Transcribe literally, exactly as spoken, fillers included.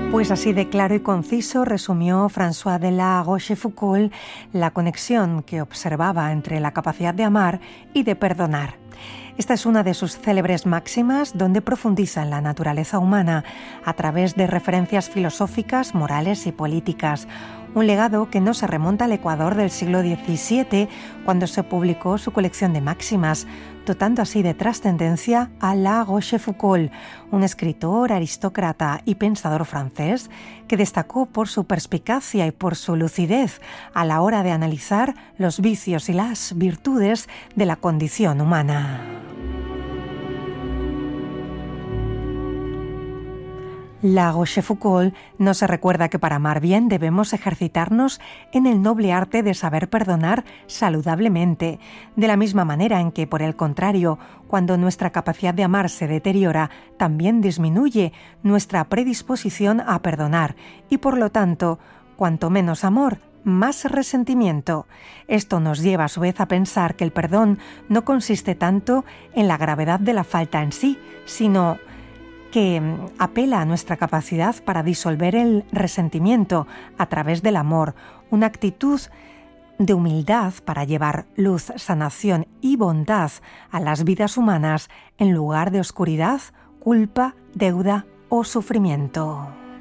Pues así de claro y conciso resumió François de la Rochefoucauld la conexión que observaba entre la capacidad de amar y de perdonar. Esta es una de sus célebres máximas donde profundiza en la naturaleza humana a través de referencias filosóficas, morales y políticas. Un legado que no se remonta al Ecuador del siglo diecisiete, cuando se publicó su colección de máximas, dotando así de trascendencia a la Rochefoucauld, un escritor, aristócrata y pensador francés que destacó por su perspicacia y por su lucidez a la hora de analizar los vicios y las virtudes de la condición humana. La Rochefoucauld nos recuerda que para amar bien debemos ejercitarnos en el noble arte de saber perdonar saludablemente, de la misma manera en que, por el contrario, cuando nuestra capacidad de amar se deteriora, también disminuye nuestra predisposición a perdonar y, por lo tanto, cuanto menos amor, más resentimiento. Esto nos lleva a su vez a pensar que el perdón no consiste tanto en la gravedad de la falta en sí, sino que apela a nuestra capacidad para disolver el resentimiento a través del amor, una actitud de humildad para llevar luz, sanación y bondad a las vidas humanas en lugar de oscuridad, culpa, deuda o sufrimiento.